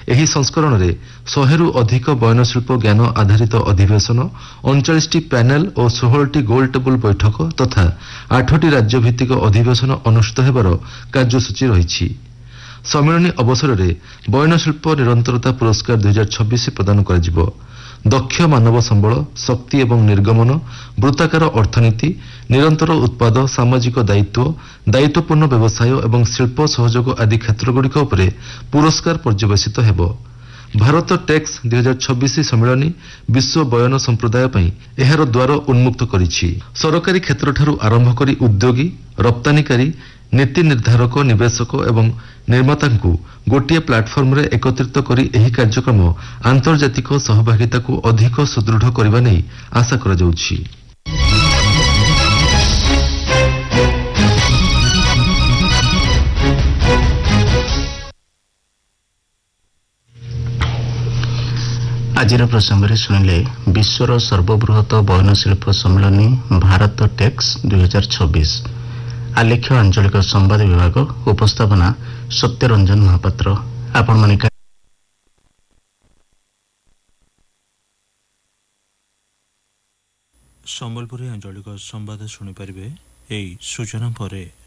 ଏହି ସଂସ୍କରଣରେ 100ରୁ ଅଧିକ ବୟନଶିଳ୍ପ ଜ୍ଞାନ ଆଧାରିତ ଅଧିବେଶନ, 39ଟି ପ୍ୟାନେଲ ଓ 16ଟି ଗୋଲ ଟେବୁଲ ବୈଠକ ତଥା 8ଟି ରାଜ୍ୟଭିତ୍ତିକ ଅଧିବେଶନ ଅନୁଷ୍ଠିତ ହେବାର କାର୍ଯ୍ୟସୂଚୀ ରହିଛି। ସମ୍ମିଳନୀ ଅବସରରେ ବୟନଶିଳ୍ପ ନିରନ୍ତରତା ପୁରସ୍କାର 2026 ପ୍ରଦାନ କରାଯିବ। ଦକ୍ଷ ମାନବ ସମ୍ବଳ, ଶକ୍ତି ଏବଂ ନିର୍ଗମନ, ବୃତ୍ତାକାର ଅର୍ଥନୀତି, ନିରନ୍ତର ଉତ୍ପାଦ, ସାମାଜିକ ଦାୟିତ୍ୱ, ଦାୟିତ୍ୱପୂର୍ଣ୍ଣ ବ୍ୟବସାୟ ଏବଂ ଶିଳ୍ପ ସହଯୋଗ ଆଦି କ୍ଷେତ୍ରଗୁଡ଼ିକ ଉପରେ ପୁରସ୍କାର ପର୍ଯ୍ୟବେସିତ ହେବ। ଭାରତ ଟେକ୍ସ 2026 ସମ୍ମିଳନୀ ବିଶ୍ୱ ବୟନ ସମ୍ପ୍ରଦାୟ ପାଇଁ ଏହାର ଦ୍ୱାର ଉନ୍ମୁକ୍ତ କରିଛି। ସରକାରୀ କ୍ଷେତ୍ରଠାରୁ ଆରମ୍ଭ କରି ଉଦ୍ୟୋଗୀ, ରପ୍ତାନିକାରୀ, ନୀତି ନିର୍ଦ୍ଧାରକ, ନିବେଶକ ଏବଂ ନିର୍ମାତାଙ୍କୁ ଗୋଟିଏ ପ୍ଲାଟଫର୍ମରେ ଏକତ୍ରିତ କରି ଏହି କାର୍ଯ୍ୟକ୍ରମ ଆନ୍ତର୍ଜାତିକ ସହଭାଗିତାକୁ ଅଧିକ ସୁଦୃଢ଼ କରିବା ନେଇ ଆଶା କରାଯାଉଛି। ଆଜିର ପ୍ରସଙ୍ଗରେ ଶୁଣିଲେ ବିଶ୍ୱର ସର୍ବବୃହତ ବୟନଶିଳ୍ପ ସମ୍ମିଳନୀ ଭାରତ ଟେକ୍ସ 2026। ଆଲେଖ୍ୟ ଆଞ୍ଚଳିକ ସମ୍ବାଦ ବିଭାଗ, ଉପସ୍ଥାପନା ସତ୍ୟରଞ୍ଜନ ମହାପାତ୍ର। ଆପଣମାନେ ସମ୍ବଲପୁରୀ ଆଞ୍ଚଳିକ ସମ୍ବାଦ ଶୁଣିପାରିବେ। ଏହି ସୂଚନା ପରେ